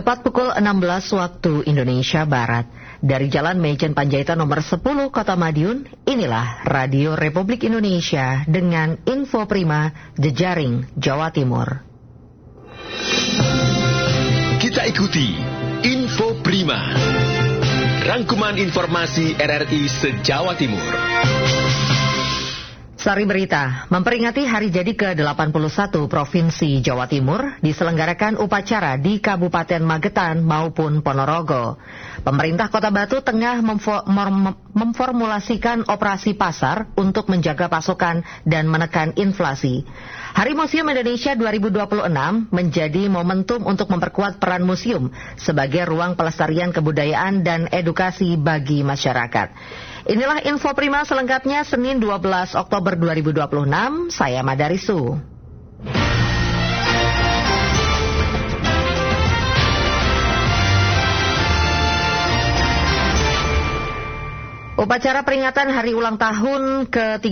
Tepat pukul 16 waktu Indonesia Barat, dari Jalan Mejen Panjaitan nomor 10 Kota Madiun, inilah Radio Republik Indonesia dengan info prima jejaring Jawa Timur. Kita ikuti Info Prima, rangkuman informasi RRI se-Jawa Timur. Sari berita, memperingati hari jadi ke-81 Provinsi Jawa Timur, diselenggarakan upacara di Kabupaten Magetan maupun Ponorogo. Pemerintah Kota Batu tengah memformulasikan operasi pasar untuk menjaga pasokan dan menekan inflasi. Hari Museum Indonesia 2026 menjadi momentum untuk memperkuat peran museum sebagai ruang pelestarian kebudayaan dan edukasi bagi masyarakat. Inilah info prima selengkapnya Senin 12 Oktober 2026, saya Madarisu. Upacara peringatan hari ulang tahun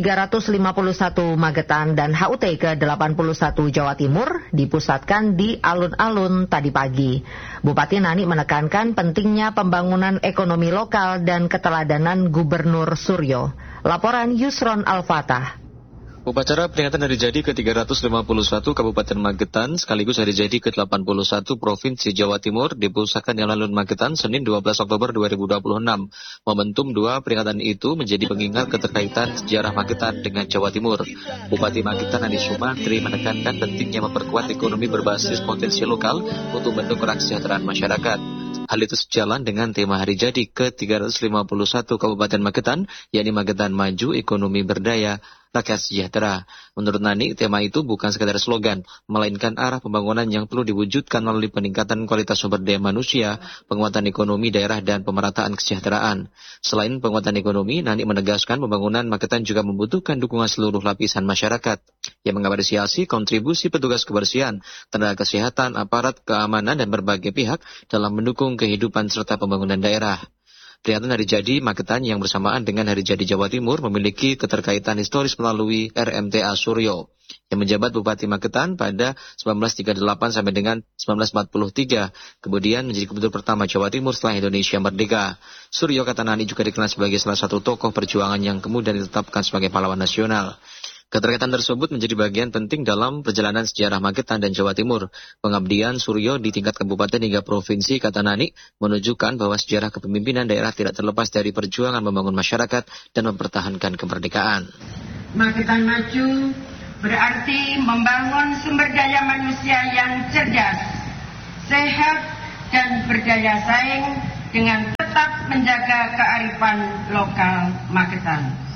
ke-351 Magetan dan HUT ke-81 Jawa Timur dipusatkan di alun-alun tadi pagi. Bupati Nani menekankan pentingnya pembangunan ekonomi lokal dan keteladanan Gubernur Suryo. Laporan Yusron Al-Fatah. Upacara peringatan hari jadi ke-351 Kabupaten Magetan sekaligus hari jadi ke-81 Provinsi Jawa Timur dipusatkan di alun-alun Magetan Senin 12 Oktober 2026. Momentum dua peringatan itu menjadi pengingat keterkaitan sejarah Magetan dengan Jawa Timur. Bupati Magetan Andi Sumantri menekankan pentingnya memperkuat ekonomi berbasis potensi lokal untuk mendukung kesejahteraan masyarakat. Hal itu sejalan dengan tema hari jadi ke-351 Kabupaten Magetan, yakni Magetan Maju, Ekonomi Berdaya, Rakyat Sejahtera. Menurut Nani, tema itu bukan sekadar slogan, melainkan arah pembangunan yang perlu diwujudkan melalui peningkatan kualitas sumber daya manusia, penguatan ekonomi daerah, dan pemerataan kesejahteraan. Selain penguatan ekonomi, Nani menegaskan pembangunan Magetan juga membutuhkan dukungan seluruh lapisan masyarakat yang mengapresiasi kontribusi petugas kebersihan, tenaga kesehatan, aparat keamanan, dan berbagai pihak dalam mendukung kehidupan serta pembangunan daerah. Peringatan hari jadi Magetan yang bersamaan dengan hari jadi Jawa Timur memiliki keterkaitan historis melalui RMTA Suryo yang menjabat Bupati Magetan pada 1938 sampai dengan 1943, kemudian menjadi Gubernur pertama Jawa Timur setelah Indonesia merdeka. Suryo, kata Nani, juga dikenal sebagai salah satu tokoh perjuangan yang kemudian ditetapkan sebagai pahlawan nasional. Keterkaitan tersebut menjadi bagian penting dalam perjalanan sejarah Magetan dan Jawa Timur. Pengabdian Suryo di tingkat kabupaten hingga provinsi, kata Nani, menunjukkan bahwa sejarah kepemimpinan daerah tidak terlepas dari perjuangan membangun masyarakat dan mempertahankan kemerdekaan. Magetan Maju berarti membangun sumber daya manusia yang cerdas, sehat, dan berdaya saing dengan tetap menjaga kearifan lokal Magetan.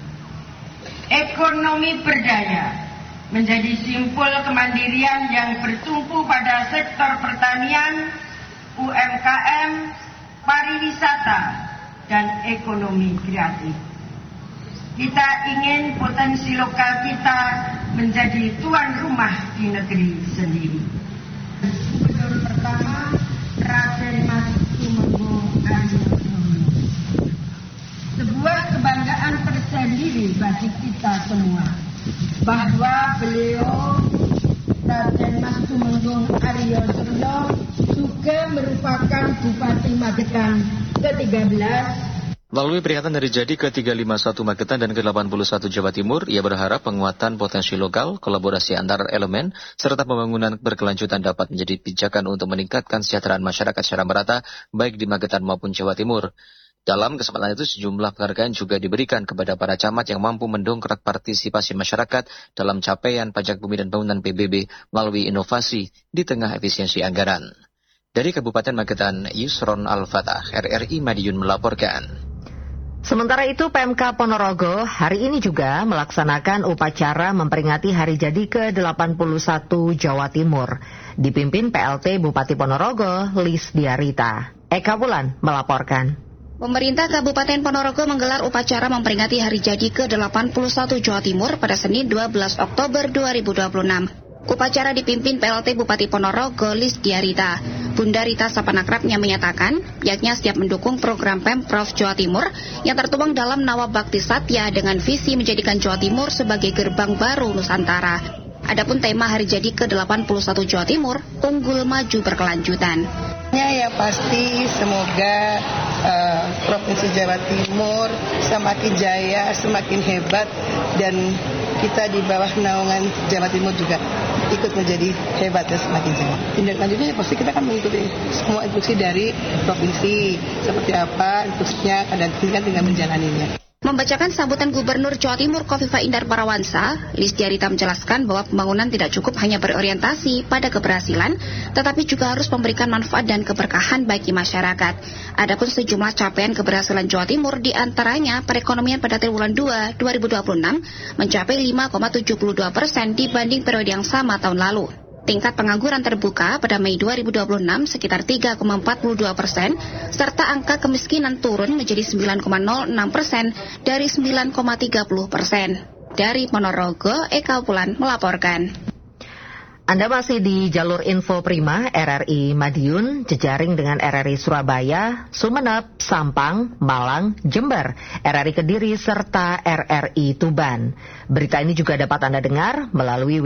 Ekonomi berdaya menjadi simpul kemandirian yang bertumpu pada sektor pertanian, UMKM, pariwisata, dan ekonomi kreatif. Kita ingin potensi lokal kita menjadi tuan rumah di negeri sendiri. Gubernur pertama, Raden Mas Tumenggung Aryo. Sebuah kebanggaan tersendiri bagi kita semua bahwa beliau Raden Mas Tumenggung Aryo Suryo juga merupakan Bupati Magetan ke-13. Melalui peringatan hari jadi ke-351 Magetan dan ke-81 Jawa Timur, ia berharap penguatan potensi lokal, kolaborasi antar elemen, serta pembangunan berkelanjutan dapat menjadi pijakan untuk meningkatkan kesejahteraan masyarakat secara merata, baik di Magetan maupun Jawa Timur. Dalam kesempatan itu, sejumlah penghargaan juga diberikan kepada para camat yang mampu mendongkrak partisipasi masyarakat dalam capaian pajak bumi dan bangunan PBB melalui inovasi di tengah efisiensi anggaran. Dari Kabupaten Magetan, Yusron Al-Fatah, RRI Madiun melaporkan. Sementara itu, PMK Ponorogo hari ini juga melaksanakan upacara memperingati hari jadi ke-81 Jawa Timur, dipimpin PLT Bupati Ponorogo, Lis Diarita. Eka Wulan melaporkan. Pemerintah Kabupaten Ponorogo menggelar upacara memperingati hari jadi ke-81 Jawa Timur pada Senin 12 Oktober 2026. Upacara dipimpin PLT Bupati Ponorogo, Lis Diarita. Bunda Rita Sapanakrabnya menyatakan pihaknya siap mendukung program Pemprov Jawa Timur yang tertuang dalam Nawab Bakti Satya dengan visi menjadikan Jawa Timur sebagai gerbang baru Nusantara. Adapun tema hari jadi ke-81 Jawa Timur, Unggul Maju Berkelanjutan. Yang pasti semoga Provinsi Jawa Timur semakin jaya, semakin hebat, dan kita di bawah naungan Jawa Timur juga ikut menjadi hebat dan semakin jaya. Tindak lanjutnya pasti kita akan mengikuti semua instruksi dari provinsi, seperti apa instruksinya, dan kita tinggal menjalaninya. Membacakan sambutan Gubernur Jawa Timur Khofifah Indar Parawansa, Lis Diarita menjelaskan bahwa pembangunan tidak cukup hanya berorientasi pada keberhasilan, tetapi juga harus memberikan manfaat dan keberkahan bagi masyarakat. Adapun sejumlah capaian keberhasilan Jawa Timur diantaranya perekonomian pada triwulan 2 2026 mencapai 5,72% dibanding periode yang sama tahun lalu. Tingkat pengangguran terbuka pada Mei 2026 sekitar 3,42%, serta angka kemiskinan turun menjadi 9,06% dari 9,30%. Dari Ponorogo, Eka Wulan melaporkan. Anda masih di jalur Info Prima RRI Madiun, jejaring dengan RRI Surabaya, Sumeneb, Sampang, Malang, Jember, RRI Kediri, serta RRI Tuban. Berita ini juga dapat Anda dengar melalui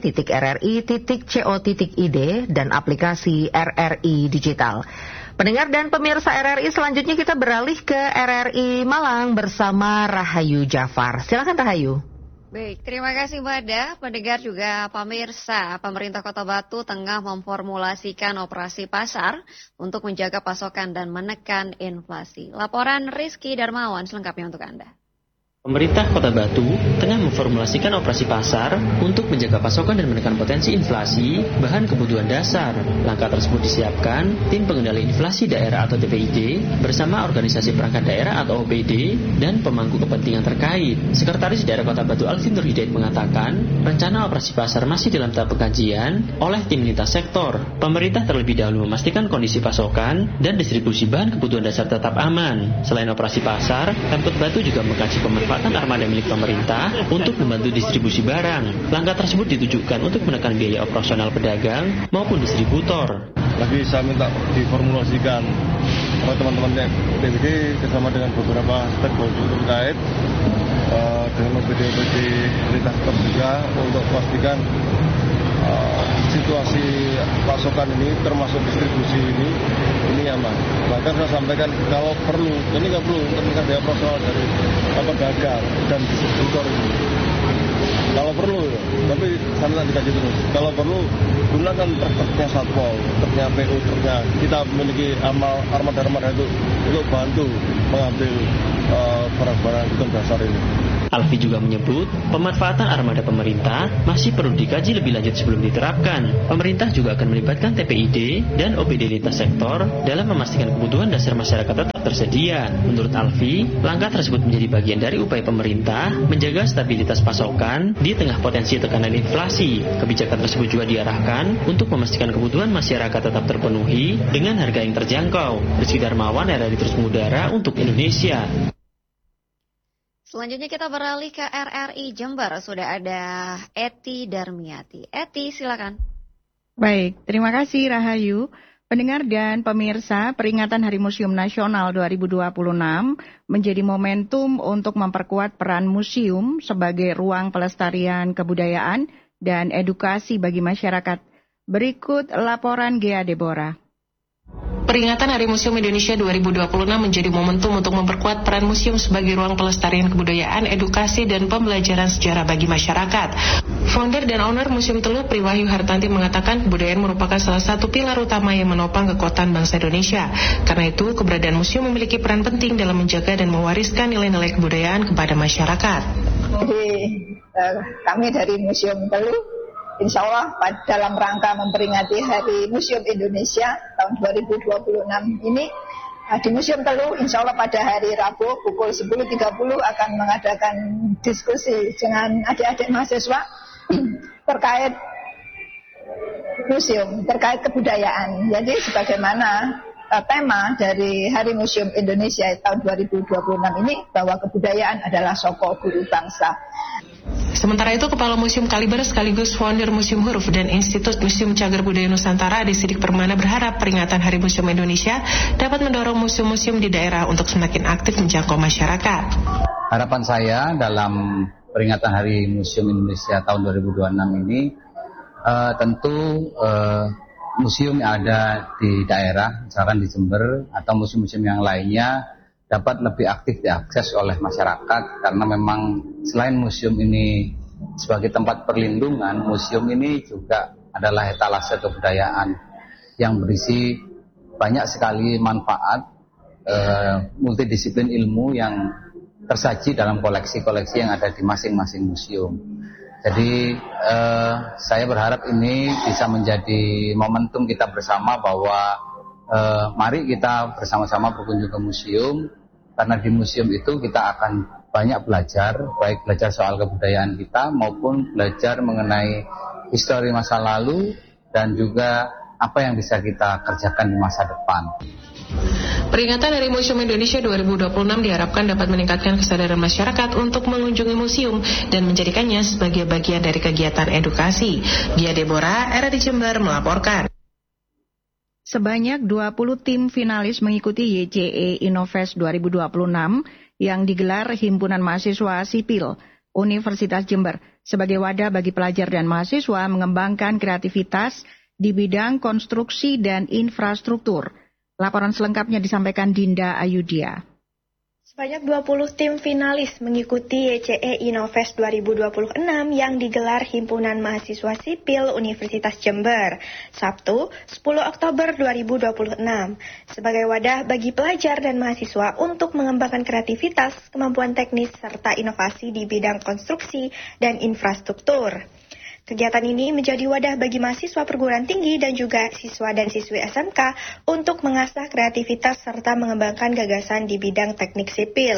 www.rri.co.id dan aplikasi RRI Digital. Pendengar dan pemirsa RRI, selanjutnya kita beralih ke RRI Malang bersama Rahayu Jafar. Silakan Rahayu. Baik, terima kasih Bada. Pendengar juga pemirsa, pemerintah Kota Batu tengah memformulasikan operasi pasar untuk menjaga pasokan dan menekan inflasi. Laporan Rizky Darmawan selengkapnya untuk Anda. Pemerintah Kota Batu tengah memformulasikan operasi pasar untuk menjaga pasokan dan menekan potensi inflasi bahan kebutuhan dasar. Langkah tersebut disiapkan Tim Pengendali Inflasi Daerah atau TPID bersama Organisasi Perangkat Daerah atau OPD dan pemangku kepentingan terkait. Sekretaris Daerah Kota Batu Alvin Nur Hidayat mengatakan, rencana operasi pasar masih dalam tahap pengkajian oleh tim lintas sektor. Pemerintah terlebih dahulu memastikan kondisi pasokan dan distribusi bahan kebutuhan dasar tetap aman. Selain operasi pasar, Pemkot Batu juga mengkaji pemanfaatan armada milik pemerintah untuk membantu distribusi barang. Langkah tersebut ditujukan untuk menekan biaya operasional pedagang maupun distributor. Lagi saya minta diformulasikan oleh teman-teman TPID bersama dengan beberapa stakeholder terkait dengan OPD-OPD lintas sektor juga untuk memastikan situasi pasokan ini termasuk distribusi ini aman. Bahkan saya sampaikan kalau perlu, ini nggak perlu ketika dia operasional dari pedagang dan distributor ini. Kalau perlu, tapi saya minta dikaji terus. Kalau perlu, gunakan truk-truknya Satpol, truknya PU, truknya. Kita memiliki armada-armada itu untuk bantu mengambil barang-barang kebutuhan dasar ini. Alfi juga menyebut, pemanfaatan armada pemerintah masih perlu dikaji lebih lanjut sebelum diterapkan. Pemerintah juga akan melibatkan TPID dan OPD lintas sektor dalam memastikan kebutuhan dasar masyarakat tetap tersedia. Menurut Alfi, langkah tersebut menjadi bagian dari upaya pemerintah menjaga stabilitas pasokan di tengah potensi tekanan inflasi. Kebijakan tersebut juga diarahkan untuk memastikan kebutuhan masyarakat tetap terpenuhi dengan harga yang terjangkau. Rizky Darmawan, RRI Terus Mengudara untuk Indonesia. Selanjutnya kita beralih ke RRI Jember. Sudah ada Eti Darmiati. Eti, silakan. Baik, terima kasih Rahayu. Pendengar dan pemirsa, peringatan Hari Museum Nasional 2026 menjadi momentum untuk memperkuat peran museum sebagai ruang pelestarian kebudayaan dan edukasi bagi masyarakat. Berikut laporan Gea Deborah. Peringatan Hari Museum Indonesia 2026 menjadi momentum untuk memperkuat peran museum sebagai ruang pelestarian kebudayaan, edukasi, dan pembelajaran sejarah bagi masyarakat. Founder dan owner Museum Teluk, Priwahyu Hartanti, mengatakan kebudayaan merupakan salah satu pilar utama yang menopang kekuatan bangsa Indonesia. Karena itu, keberadaan museum memiliki peran penting dalam menjaga dan mewariskan nilai-nilai kebudayaan kepada masyarakat. Jadi, kami dari Museum Teluk Insya Allah dalam rangka memperingati Hari Museum Indonesia tahun 2026 ini, di Museum Teluk insya Allah pada hari Rabu pukul 10.30 akan mengadakan diskusi dengan adik-adik mahasiswa terkait museum, terkait kebudayaan. Jadi sebagaimana tema dari Hari Museum Indonesia tahun 2026 ini, bahwa kebudayaan adalah soko guru bangsa. Sementara itu, Kepala Museum Kaliber sekaligus founder Museum Huruf dan Institut Museum Cagar Budaya Nusantara, Adi Sidik Permana, berharap peringatan Hari Museum Indonesia dapat mendorong museum-museum di daerah untuk semakin aktif menjangkau masyarakat. Harapan saya dalam peringatan Hari Museum Indonesia tahun 2026 ini tentu museum yang ada di daerah, misalkan di Jember atau museum-museum yang lainnya dapat lebih aktif diakses oleh masyarakat, karena memang selain museum ini sebagai tempat perlindungan, museum ini juga adalah etalase kebudayaan yang berisi banyak sekali manfaat multidisiplin ilmu yang tersaji dalam koleksi-koleksi yang ada di masing-masing museum. Jadi saya berharap ini bisa menjadi momentum kita bersama bahwa mari kita bersama-sama berkunjung ke museum, karena di museum itu kita akan banyak belajar, baik belajar soal kebudayaan kita maupun belajar mengenai histori masa lalu dan juga apa yang bisa kita kerjakan di masa depan. Peringatan Hari Museum Indonesia 2026 diharapkan dapat meningkatkan kesadaran masyarakat untuk mengunjungi museum dan menjadikannya sebagai bagian dari kegiatan edukasi. Dia Deborah, RRI Jember melaporkan. Sebanyak 20 tim finalis mengikuti YCE Innovest 2026 yang digelar Himpunan Mahasiswa Sipil Universitas Jember sebagai wadah bagi pelajar dan mahasiswa mengembangkan kreativitas di bidang konstruksi dan infrastruktur. Laporan selengkapnya disampaikan Dinda Ayudia. Sebanyak 20 tim finalis mengikuti YCE Innovest 2026 yang digelar Himpunan Mahasiswa Sipil Universitas Jember, Sabtu 10 Oktober 2026, sebagai wadah bagi pelajar dan mahasiswa untuk mengembangkan kreativitas, kemampuan teknis, serta inovasi di bidang konstruksi dan infrastruktur. Kegiatan ini menjadi wadah bagi mahasiswa perguruan tinggi dan juga siswa dan siswi SMK untuk mengasah kreativitas serta mengembangkan gagasan di bidang teknik sipil.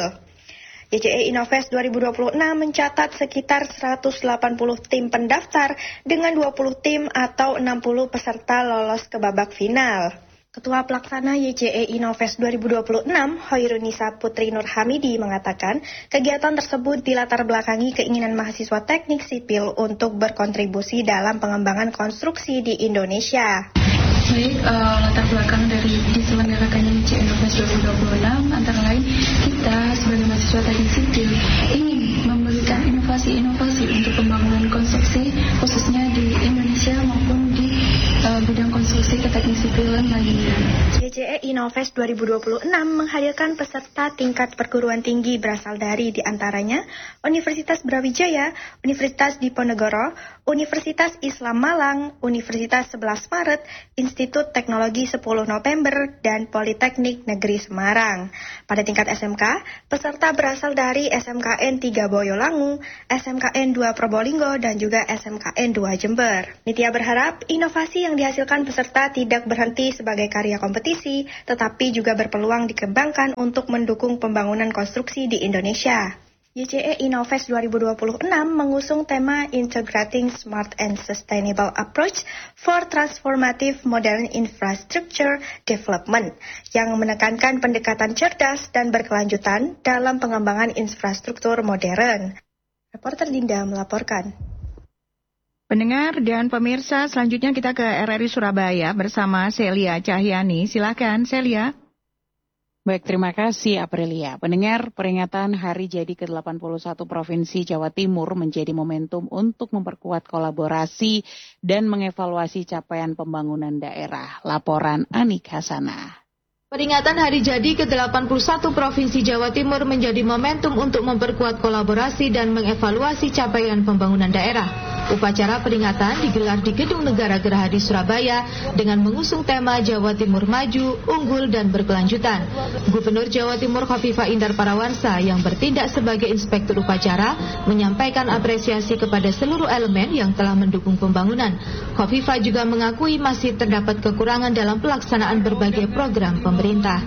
YCE Innovest 2026 mencatat sekitar 180 tim pendaftar dengan 20 tim atau 60 peserta lolos ke babak final. Ketua Pelaksana YCE Innovest 2026, Hoirunisa Putri Nur Hamidi mengatakan, kegiatan tersebut dilatar belakangi keinginan mahasiswa teknik sipil untuk berkontribusi dalam pengembangan konstruksi di Indonesia. Baik, latar belakang dari diselenggarakannya YCE Innovest 2026 antara lain kita sebagai mahasiswa teknik sipil ingin memberikan inovasi-inovasi untuk pembangunan konstruksi khususnya di Indonesia maupun di bidang konstruksi ke teknik sipilan lainnya. YCE Innovest 2026 menghadirkan peserta tingkat perguruan tinggi berasal dari diantaranya Universitas Brawijaya, Universitas Diponegoro, Universitas Islam Malang, Universitas 11 Maret, Institut Teknologi 10 November, dan Politeknik Negeri Semarang. Pada tingkat SMK, peserta berasal dari SMKN 3 Boyolangu, SMKN 2 Probolinggo, dan juga SMKN 2 Jember. Nitya berharap inovasi yang dihasilkan peserta tidak berhenti sebagai karya kompetisi, tetapi juga berpeluang dikembangkan untuk mendukung pembangunan konstruksi di Indonesia. YCE Innovest 2026 mengusung tema Integrating Smart and Sustainable Approach for Transformative Modern Infrastructure Development yang menekankan pendekatan cerdas dan berkelanjutan dalam pengembangan infrastruktur modern. Reporter Dinda melaporkan. Pendengar dan pemirsa, selanjutnya kita ke RRI Surabaya bersama Celia Cahyani. Silakan, Celia. Baik, terima kasih Aprilia. Pendengar, peringatan Hari Jadi ke-81 Provinsi Jawa Timur menjadi momentum untuk memperkuat kolaborasi dan mengevaluasi capaian pembangunan daerah. Laporan Anik Hasanah. Peringatan Hari Jadi ke-81 Provinsi Jawa Timur menjadi momentum untuk memperkuat kolaborasi dan mengevaluasi capaian pembangunan daerah. Upacara peringatan digelar di Gedung Negara Gerahadi Surabaya dengan mengusung tema Jawa Timur Maju, Unggul, dan Berkelanjutan. Gubernur Jawa Timur Khofifah Indar Parawansa yang bertindak sebagai inspektur upacara menyampaikan apresiasi kepada seluruh elemen yang telah mendukung pembangunan. Khofifah juga mengakui masih terdapat kekurangan dalam pelaksanaan berbagai program pemerintah.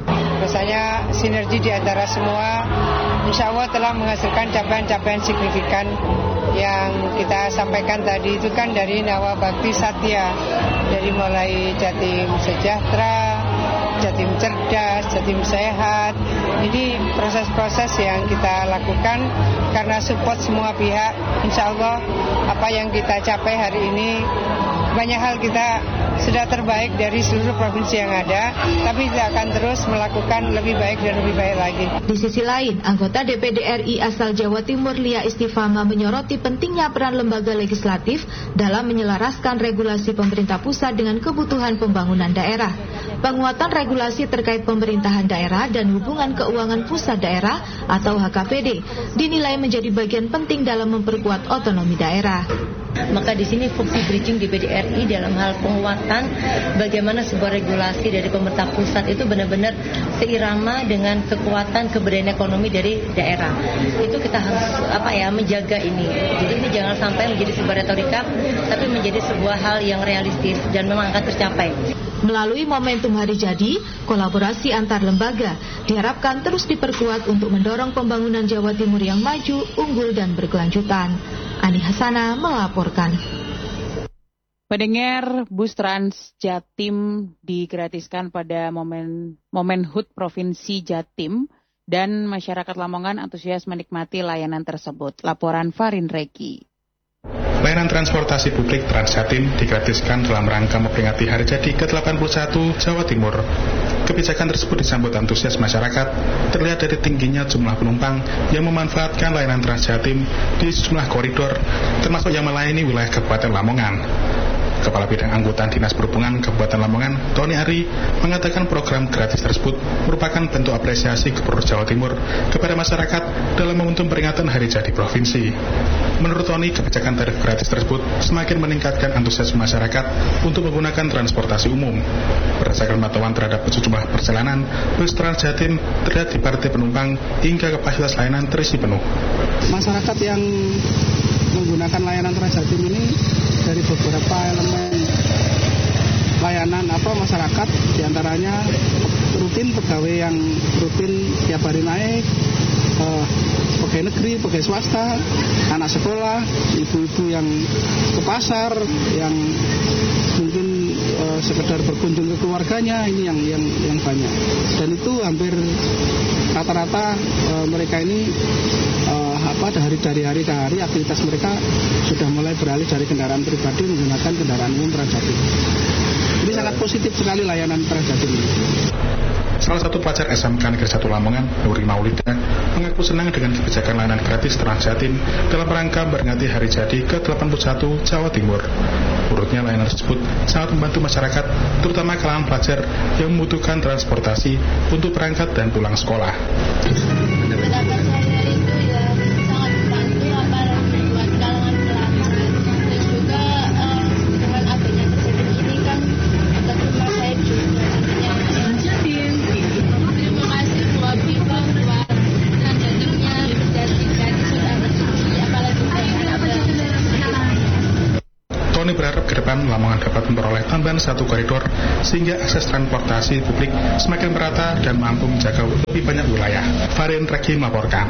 Rasanya sinergi di antara semua insya Allah telah menghasilkan capaian-capaian signifikan yang kita sampaikan tadi itu kan dari Nawa Bakti Satya, dari mulai Jatim Sejahtera, Jatim Cerdas, Jatim Sehat. Ini proses-proses yang kita lakukan karena support semua pihak. Insya Allah apa yang kita capai hari ini banyak hal kita sudah terbaik dari seluruh provinsi yang ada, tapi kita akan terus melakukan lebih baik dan lebih baik lagi. Di sisi lain, anggota DPD RI asal Jawa Timur Lia Istifama menyoroti pentingnya peran lembaga legislatif dalam menyelaraskan regulasi pemerintah pusat dengan kebutuhan pembangunan daerah. Penguatan regulasi terkait pemerintahan daerah dan hubungan keuangan pusat daerah atau HKPD dinilai menjadi bagian penting dalam memperkuat otonomi daerah. Maka di sini fungsi bridging DPD RI dalam hal penguatan bagaimana sebuah regulasi dari pemerintah pusat itu benar-benar seirama dengan kekuatan keberdayaan ekonomi dari daerah. Itu kita harus menjaga ini. Jadi ini jangan sampai menjadi sebuah retorika, tapi menjadi sebuah hal yang realistis dan memang akan tercapai. Melalui momentum hari jadi, kolaborasi antar lembaga diharapkan terus diperkuat untuk mendorong pembangunan Jawa Timur yang maju, unggul, dan berkelanjutan. Ani Hasana melaporkan. Pendengar, bus Trans Jatim digratiskan pada momen HUT Provinsi Jatim dan masyarakat Lamongan antusias menikmati layanan tersebut. Laporan Farin Reki. Layanan transportasi publik Trans Jatim digratiskan dalam rangka memperingati hari jadi ke-81 Jawa Timur. Kebijakan tersebut disambut antusias masyarakat, terlihat dari tingginya jumlah penumpang yang memanfaatkan layanan Trans Jatim di sejumlah koridor, termasuk yang melayani wilayah Kabupaten Lamongan. Kepala Bidang Angkutan Dinas Perhubungan Kabupaten Lamongan, Tony Ari, mengatakan program gratis tersebut merupakan bentuk apresiasi Gubernur Jawa Timur kepada masyarakat dalam momentum peringatan Hari Jadi Provinsi. Menurut Tony, kebijakan tarif gratis tersebut semakin meningkatkan antusias masyarakat untuk menggunakan transportasi umum. Berdasarkan pantauan terhadap sejumlah perjalanan, bus Trans Jatim terlihat dipadati penumpang hingga kapasitas layanan terisi penuh. Masyarakat yang menggunakan layanan Trans Jatim ini dari beberapa elemen layanan masyarakat, diantaranya rutin pegawai yang rutin tiap hari naik, pegawai negeri, pegawai swasta, anak sekolah, ibu-ibu yang ke pasar, yang mungkin sekedar berkunjung ke keluarganya, ini yang banyak. Dan itu hampir rata-rata mereka ini dari hari ke hari aktivitas mereka sudah mulai beralih dari kendaraan pribadi menggunakan kendaraan umum Trans Jatim. Ini sangat positif sekali layanan Trans Jatim ini. Salah satu pelajar SMK Negeri 1 Lamongan, Nuri Maulida, mengaku senang dengan kebijakan layanan gratis Trans Jatim dalam rangka memperingati Hari Jadi ke-81 Jawa Timur. Menurutnya layanan tersebut sangat membantu masyarakat, terutama kalangan pelajar yang membutuhkan transportasi untuk berangkat dan pulang sekolah. Tony berharap ke depan Lamongan dapat memperoleh tambahan satu koridor sehingga akses transportasi publik semakin merata dan mampu menjaga lebih banyak wilayah. Farin Reki melaporkan.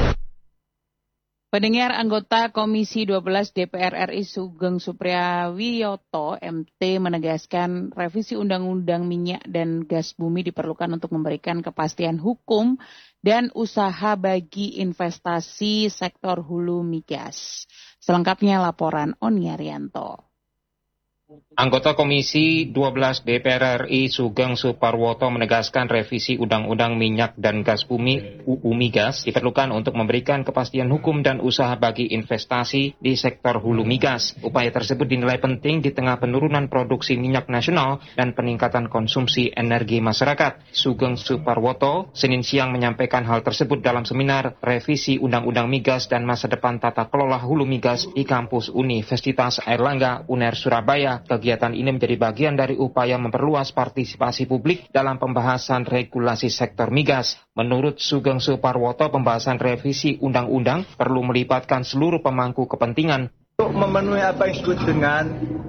Pendengar, anggota Komisi 12 DPR RI Sugeng Supriyawiyoto MT menegaskan revisi Undang-Undang Minyak dan Gas Bumi diperlukan untuk memberikan kepastian hukum dan usaha bagi investasi sektor hulu migas. Selengkapnya laporan Oni Arianto. Anggota Komisi 12 DPR RI Sugeng Suparwoto menegaskan revisi Undang-Undang Minyak dan Gas Bumi UU Migas diperlukan untuk memberikan kepastian hukum dan usaha bagi investasi di sektor hulu migas. Upaya tersebut dinilai penting di tengah penurunan produksi minyak nasional dan peningkatan konsumsi energi masyarakat. Sugeng Suparwoto Senin siang menyampaikan hal tersebut dalam seminar revisi Undang-Undang Migas dan Masa Depan Tata Kelola Hulu Migas di kampus Universitas Airlangga UNER Surabaya. Kegiatan ini menjadi bagian dari upaya memperluas partisipasi publik dalam pembahasan regulasi sektor migas. Menurut Sugeng Suparwoto, pembahasan revisi undang-undang perlu melibatkan seluruh pemangku kepentingan. Untuk memenuhi apa yang disebut dengan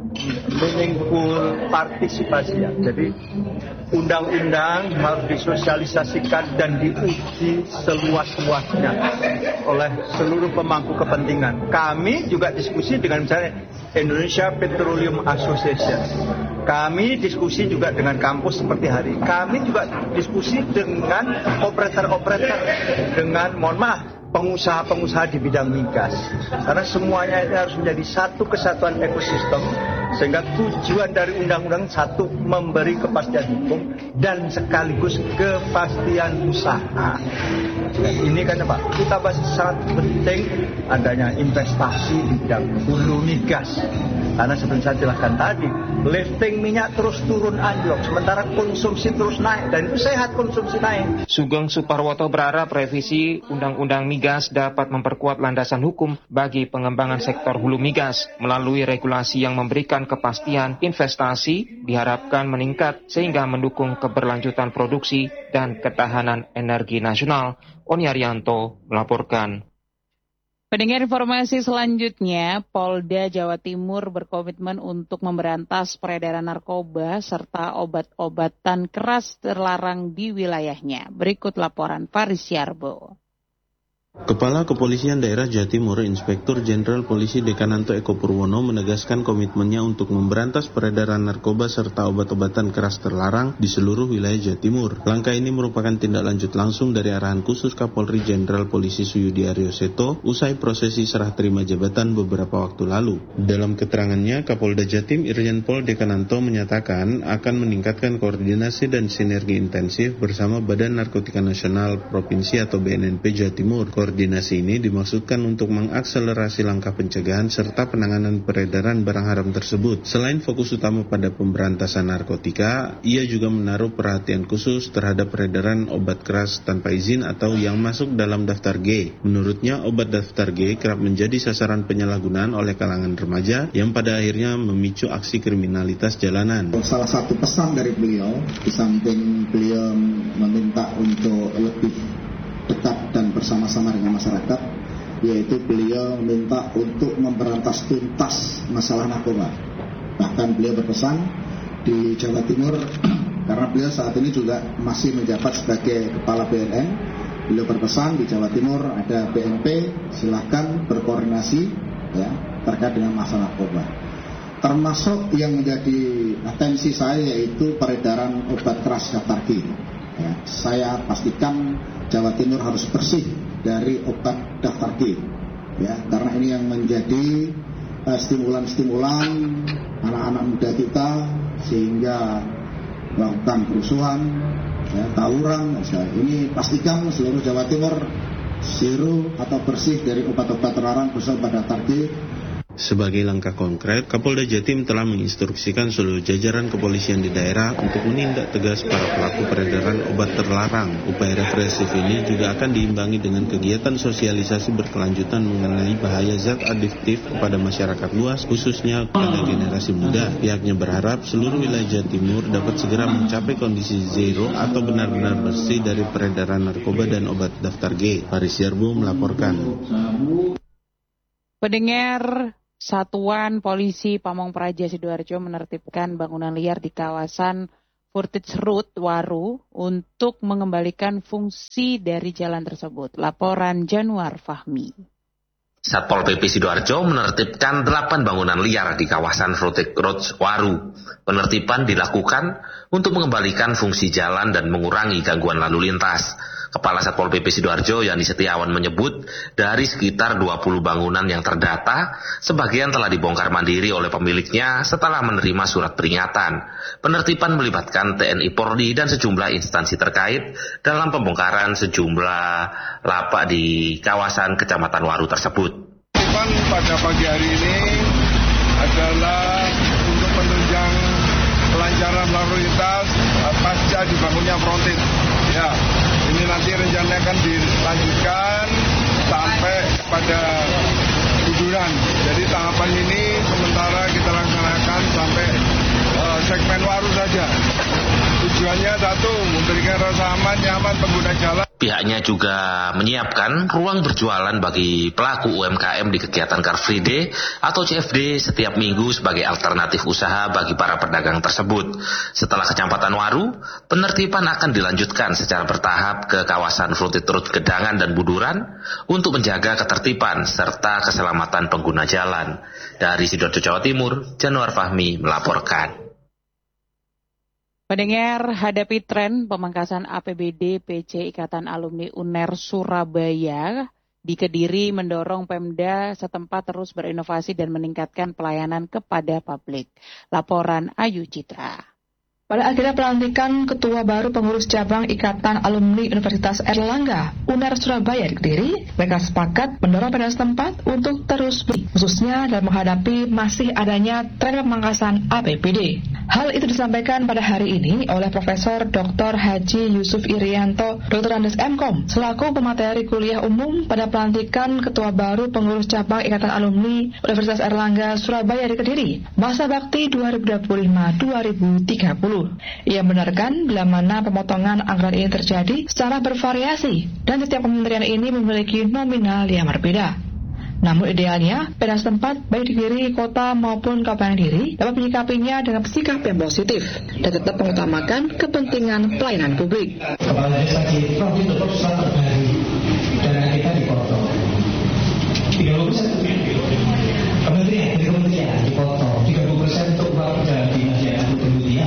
meaningful partisipasi. Jadi undang-undang harus disosialisasikan dan diuji seluas-luasnya oleh seluruh pemangku kepentingan. Kami juga diskusi dengan misalnya Indonesia Petroleum Association. Kami diskusi juga dengan kampus seperti hari. Kami juga diskusi dengan operator-operator, dengan pengusaha-pengusaha di bidang migas. Karena semuanya itu harus menjadi satu kesatuan ekosistem Sehingga tujuan dari undang-undang satu, memberi kepastian hukum dan sekaligus kepastian usaha. Dan ini kan Pak, kita masih sangat penting adanya investasi di bidang hulu migas. Karena seperti saya jelaskan tadi, lifting minyak terus turun anjlok, sementara konsumsi terus naik, dan itu sehat konsumsi naik. Sugeng Suparwoto berharap revisi Undang-Undang Migas dapat memperkuat landasan hukum bagi pengembangan sektor hulu migas melalui regulasi yang memberikan kepastian investasi diharapkan meningkat sehingga mendukung keberlanjutan produksi dan ketahanan energi nasional. Oni Arianto melaporkan. Pendengar informasi selanjutnya, Polda Jawa Timur berkomitmen untuk memberantas peredaran narkoba serta obat-obatan keras terlarang di wilayahnya. Berikut laporan Faris Yarbo. Kepala Kepolisian Daerah Jawa Timur, Inspektur Jenderal Polisi Dekananto Eko Purwono menegaskan komitmennya untuk memberantas peredaran narkoba serta obat-obatan keras terlarang di seluruh wilayah Jawa Timur. Langkah ini merupakan tindak lanjut langsung dari arahan khusus Kapolri Jenderal Polisi Suyudi Aryoseto usai prosesi serah terima jabatan beberapa waktu lalu. Dalam keterangannya, Kapolda Jatim Irjen Pol Dekananto menyatakan akan meningkatkan koordinasi dan sinergi intensif bersama Badan Narkotika Nasional Provinsi atau BNNP Jawa Timur. Koordinasi ini dimaksudkan untuk mengakselerasi langkah pencegahan serta penanganan peredaran barang haram tersebut. Selain fokus utama pada pemberantasan narkotika, ia juga menaruh perhatian khusus terhadap peredaran obat keras tanpa izin atau yang masuk dalam daftar G. Menurutnya, obat daftar G kerap menjadi sasaran penyalahgunaan oleh kalangan remaja yang pada akhirnya memicu aksi kriminalitas jalanan. Salah satu pesan dari beliau, di samping beliau meminta untuk lebih dekat dan bersama-sama dengan masyarakat, yaitu beliau minta untuk memberantas tuntas masalah narkoba. Bahkan beliau berpesan di Jawa Timur, karena beliau saat ini juga masih menjabat sebagai Kepala BNN, beliau berpesan di Jawa Timur ada BNP, silakan berkoordinasi ya terkait dengan masalah narkoba. Termasuk yang menjadi atensi saya yaitu peredaran obat keras daftar G. Ya, saya pastikan Jawa Timur harus bersih dari obat daftar G, ya, karena ini yang menjadi stimulan-stimulan anak-anak muda kita sehingga melakukan kerusuhan, ya, tawuran. Ini pastikan seluruh Jawa Timur zero atau bersih dari obat-obat terlarang khususnya obat daftar G. Sebagai langkah konkret, Kapolda Jatim telah menginstruksikan seluruh jajaran kepolisian di daerah untuk menindak tegas para pelaku peredaran obat terlarang. Upaya represif ini juga akan diimbangi dengan kegiatan sosialisasi berkelanjutan mengenai bahaya zat adiktif kepada masyarakat luas, khususnya pada generasi muda. Pihaknya berharap seluruh wilayah Jawa Timur dapat segera mencapai kondisi zero atau benar-benar bersih dari peredaran narkoba dan obat daftar G. Faris Yarbo melaporkan. Pendengar, Satuan Polisi Pamong Praja Sidoarjo menertibkan bangunan liar di kawasan Furtage Road Waru untuk mengembalikan fungsi dari jalan tersebut. Laporan Januar Fahmi. Satpol PP Sidoarjo menertibkan 8 bangunan liar di kawasan Furtage Road Waru. Penertiban dilakukan untuk mengembalikan fungsi jalan dan mengurangi gangguan lalu lintas. Kepala Satpol PP Sidoarjo Yani Setiawan menyebut dari sekitar 20 bangunan yang terdata, sebagian telah dibongkar mandiri oleh pemiliknya setelah menerima surat peringatan. Penertiban melibatkan TNI Polri dan sejumlah instansi terkait dalam pembongkaran sejumlah lapak di kawasan Kecamatan Waru tersebut. Penertiban pada pagi hari ini adalah untuk menunjang kelancaran lalu lintas pasca dibangunnya frontage. Ya, ini nanti rencananya akan dilanjutkan sampai pada Buduran. Jadi tahapan ini sementara kita laksanakan sampai segmen Waru saja. Tujuannya satu, memberikan rasa aman, nyaman pengguna jalan. Pihaknya juga menyiapkan ruang berjualan bagi pelaku UMKM di kegiatan Car Free Day atau CFD setiap minggu sebagai alternatif usaha bagi para pedagang tersebut. Setelah Kecamatan Waru, penertiban akan dilanjutkan secara bertahap ke kawasan Frontage Road Gedangan dan Buduran untuk menjaga ketertiban serta keselamatan pengguna jalan. Dari Sidoarjo, Jawa Timur, Januar Fahmi melaporkan. Pendengar, hadapi tren pemangkasan APBD PC Ikatan Alumni UNER Surabaya di Kediri mendorong Pemda setempat terus berinovasi dan meningkatkan pelayanan kepada publik. Laporan Ayu Citra. Pada akhirnya pelantikan Ketua baru Pengurus Cabang Ikatan Alumni Universitas Airlangga, UNER Surabaya di Kediri, mereka sepakat mendorong Pemda setempat untuk terus khususnya dalam menghadapi masih adanya tren pemangkasan APBD. Hal itu disampaikan pada hari ini oleh Profesor Dr. Haji Yusuf Irianto, Dr. Andes Mkom, selaku pemateri kuliah umum pada pelantikan Ketua baru Pengurus Cabang Ikatan Alumni Universitas Airlangga Surabaya di Kediri, masa bakti 2025-2030. Ia benarkan bila mana pemotongan anggaran ini terjadi secara bervariasi dan setiap kementerian ini memiliki nominal yang berbeda. Namun idealnya, Pemda setempat baik di Kediri, kota maupun Kabupaten Kediri dapat menyikapinya dengan sikap yang positif dan tetap mengutamakan kepentingan pelayanan publik. Kepala Desa di Provinsi tetap selalu terbaru dana kita dipotong 30%. Kementerian dipotong 30% untuk uang jalan dinas yang kemudian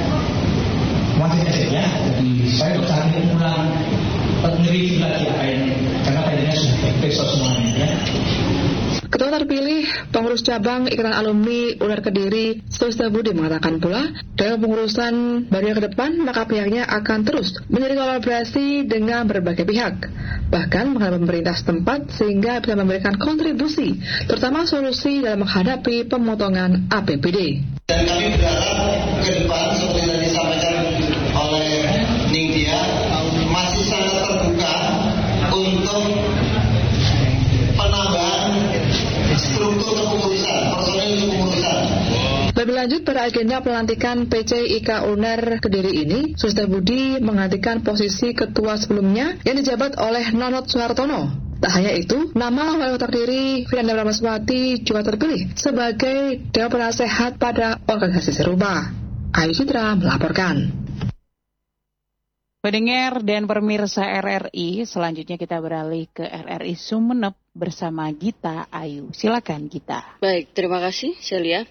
masih saja. Jadi saya cari ulang peneliti lagi apa ini karena kayaknya sudah besok semuanya ya. Ketua terpilih Pengurus Cabang Ikatan Alumni UNER Kediri, Sulistya Budi mengatakan pula, dalam pengurusan baru ke depan, maka pihaknya akan terus menjadi kolaborasi dengan berbagai pihak, bahkan menghadap pemerintah setempat sehingga bisa memberikan kontribusi, terutama solusi dalam menghadapi pemotongan APBD. Dan kami berharap ke depan seperti tadi disampaikan oleh Ningtia masih sangat terbuka untuk penambahan struktur kepengurusan, personil kepengurusan. Lebih lanjut, pada agenda pelantikan PCIK UNER Kediri ini, Sulistya Budi menggantikan posisi ketua sebelumnya yang dijabat oleh Nonot Suhartono. Tak hanya itu, nama Wali Kota Kediri, Firanda Ramaswati juga terpilih sebagai Dewan Penasehat pada organisasi serupa. Ayu Citra melaporkan. Pendengar dan pemirsa RRI, selanjutnya kita beralih ke RRI Sumeneb bersama Gita Ayu. Silakan Gita. Baik, terima kasih Celia.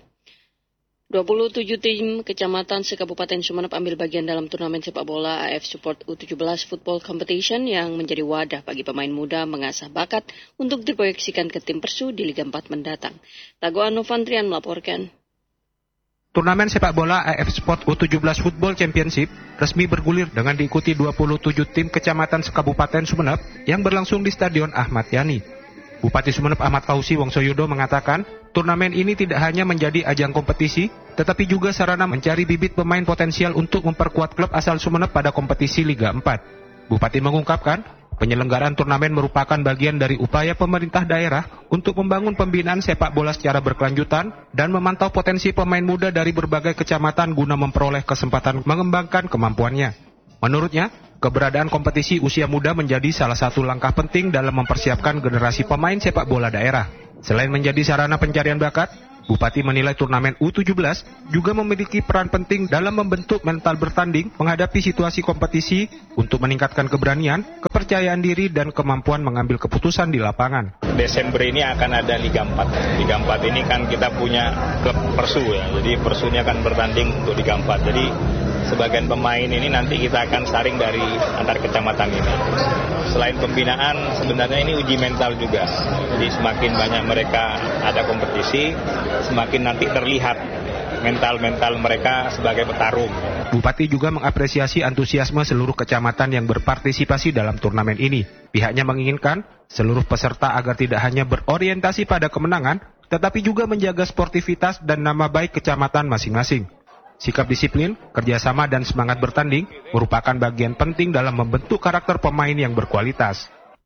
27 tim kecamatan se-Kabupaten Sumeneb ambil bagian dalam turnamen sepak bola AF Support U17 Football Competition yang menjadi wadah bagi pemain muda mengasah bakat untuk diproyeksikan ke tim Persu di Liga 4 mendatang. Tagoan Novantrian melaporkan. Turnamen sepak bola AF Sport U17 Football Championship resmi bergulir dengan diikuti 27 tim kecamatan se-Kabupaten Sumeneb yang berlangsung di Stadion Ahmad Yani. Bupati Sumeneb Ahmad Fauzi Wongsoyudo mengatakan, turnamen ini tidak hanya menjadi ajang kompetisi, tetapi juga sarana mencari bibit pemain potensial untuk memperkuat klub asal Sumeneb pada kompetisi Liga 4. Bupati mengungkapkan, penyelenggaraan turnamen merupakan bagian dari upaya pemerintah daerah untuk membangun pembinaan sepak bola secara berkelanjutan dan memantau potensi pemain muda dari berbagai kecamatan guna memperoleh kesempatan mengembangkan kemampuannya. Menurutnya, keberadaan kompetisi usia muda menjadi salah satu langkah penting dalam mempersiapkan generasi pemain sepak bola daerah. Selain menjadi sarana pencarian bakat, Bupati menilai turnamen U17 juga memiliki peran penting dalam membentuk mental bertanding menghadapi situasi kompetisi untuk meningkatkan keberanian, kepercayaan diri, dan kemampuan mengambil keputusan di lapangan. Desember ini akan ada Liga 4. Liga 4 ini kan kita punya klub Persu ya, jadi Persu ini akan bertanding untuk Liga 4. Jadi sebagian pemain ini nanti kita akan saring dari antar kecamatan ini. Selain pembinaan, sebenarnya ini uji mental juga. Jadi semakin banyak mereka ada kompetisi, semakin nanti terlihat mental-mental mereka sebagai petarung. Bupati juga mengapresiasi antusiasme seluruh kecamatan yang berpartisipasi dalam turnamen ini. Pihaknya menginginkan seluruh peserta agar tidak hanya berorientasi pada kemenangan, tetapi juga menjaga sportivitas dan nama baik kecamatan masing-masing. Sikap disiplin, kerjasama, dan semangat bertanding merupakan bagian penting dalam membentuk karakter pemain yang berkualitas.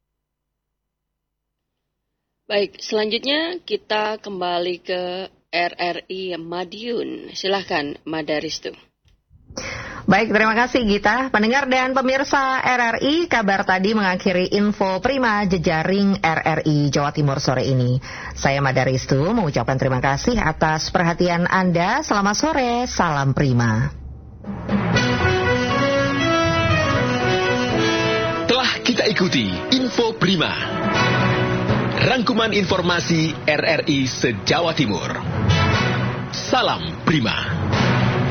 Baik, selanjutnya kita kembali ke RRI Madiun. Silahkan, Madaristu. Baik, terima kasih Gita. Pendengar dan pemirsa RRI, kabar tadi mengakhiri info Prima jejaring RRI Jawa Timur sore ini. Saya Madaristu mengucapkan terima kasih atas perhatian Anda. Selamat sore, salam Prima. Telah kita ikuti info Prima, rangkuman informasi RRI se-Jawa Timur. Salam Prima.